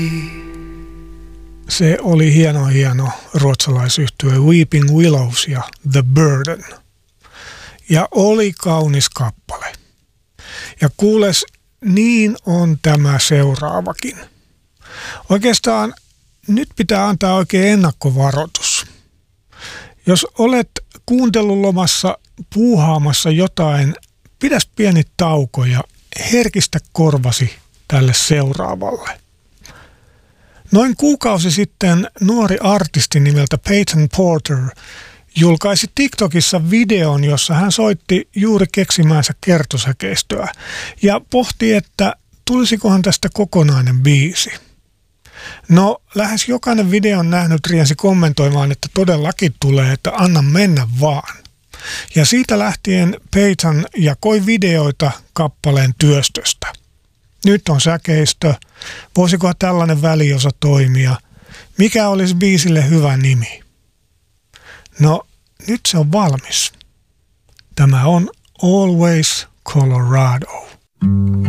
Se oli hieno ruotsalaisyhtye Weeping Willows ja The Burden. Ja oli kaunis kappale. Ja kuules, niin on tämä seuraavakin. Oikeastaan nyt pitää antaa oikein ennakkovaroitus. Jos olet kuuntelulomassa puuhaamassa jotain, pidäs pieni tauko ja herkistä korvasi tälle seuraavalle. Noin kuukausi sitten nuori artisti nimeltä Peyton Porter julkaisi TikTokissa videon, jossa hän soitti juuri keksimäänsä kertosäkeistöä ja pohti, että tulisikohan tästä kokonainen biisi. No, lähes jokainen videon nähnyt riensi kommentoimaan, että todellakin tulee, että anna mennä vaan. Ja siitä lähtien Peyton jakoi videoita kappaleen työstöstä. Nyt on säkeistö. Voisikohan tällainen väliosa toimia? Mikä olisi biisille hyvä nimi? No, nyt se on valmis. Tämä on Always Colorado.